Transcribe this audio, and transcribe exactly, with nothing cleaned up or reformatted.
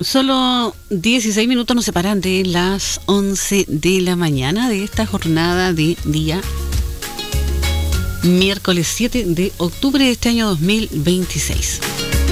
Solo dieciséis minutos nos separan de las once de la mañana de esta jornada de día miércoles siete de octubre de este año dos mil veintiséis.